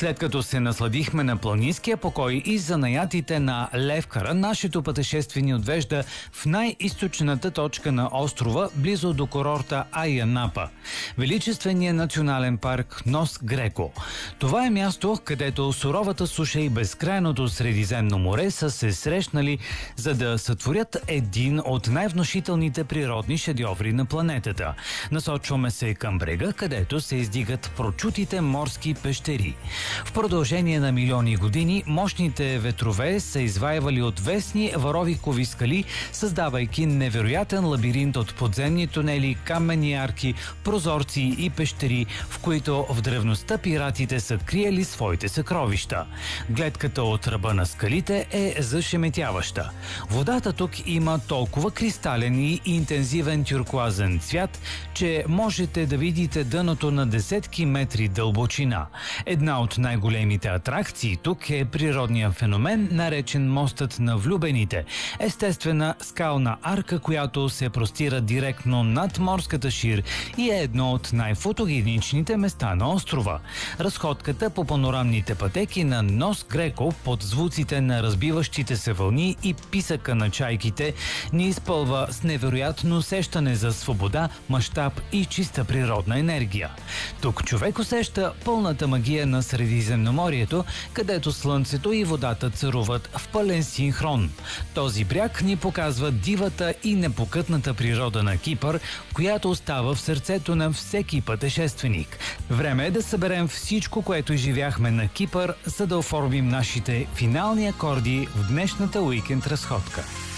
След като се насладихме на планинския покой и занаятите на Левкара, нашето пътешествие ни отвежда в най-източната точка на острова, близо до курорта Айя Напа – величествения национален парк Нос Греко. Това е място, където суровата суша и безкрайното Средиземно море са се срещнали, за да сътворят един от най-внушителните природни шедьоври на планетата. Насочваме се към брега, където се издигат прочутите морски пещери. В продължение на милиони години мощните ветрове са изваивали отвесни варовикови скали, създавайки невероятен лабиринт от подземни тунели, каменни арки, прозорци и пещери, в които в древността пиратите са криели своите съкровища. Гледката от ръба на скалите е зашеметяваща. Водата тук има толкова кристален и интензивен тюркоазен цвят, че можете да видите дъното на десетки метри дълбочина. Една от най-големите атракции тук е природният феномен, наречен мостът на влюбените. Естествена скална арка, която се простира директно над морската шир и е едно от най-фотогеничните места на острова. Разходката по панорамните пътеки на Нос Греко под звуците на разбиващите се вълни и писъка на чайките ни изпълва с невероятно усещане за свобода, мащаб и чиста природна енергия. Тук човек усеща пълната магия на Средиземноморието, където слънцето и водата царуват в пълен синхрон. Този бряг ни показва дивата и непокътната природа на Кипър, която остава в сърцето на всеки пътешественик. Време е да съберем всичко, което изживяхме на Кипър, за да оформим нашите финални акорди в днешната уикенд разходка.